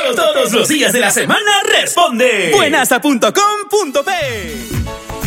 Todos los días de la semana responde. Buenasa.com.p